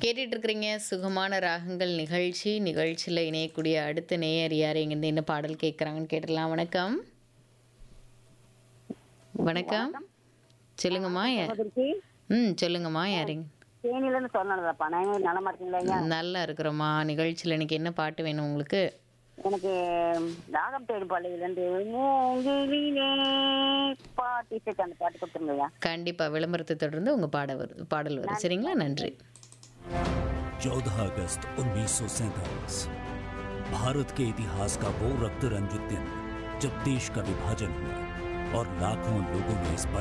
கேட்டுட்டு இருக்கிறீங்க சுகமான ராகங்கள் நிகழ்ச்சி. நிகழ்ச்சியில் இணையக்கூடிய அடுத்த நேயர் யார், எங்கேருந்து என்ன பாடல் கேட்குறாங்கன்னு கேட்டுடலாம். வணக்கம். வணக்கம். வணக்கம். சொல்லுங்கம்மா. சகோதரிக்கு சொல்லுங்கம்மா. யாருங்க? தேனியிலேருந்து சொன்னதாப்பா. நான் நலமா இருக்கீங்களா? நல்லா இருக்கிறோம்மா. நிகழ்ச்சியில் இன்னைக்கு என்ன பாட்டு வேணும் உங்களுக்கு? எனக்கு ராகம் தேடி பள்ளியிலேருந்து மூங்கிலே பாட்டு இசைக்கு அந்த பாட்டு கொடுத்துருங்கய்யா. கண்டிப்பாக விளம்பரத்தை தொடர்ந்து உங்கள் பாடல் வரும். சரிங்களா? நன்றி. 14 अगस्त 1947 भारत के इतिहास का वो रक्त रंजित दिन जब देश का विभाजन हुआ और लाखों लोगों ने इस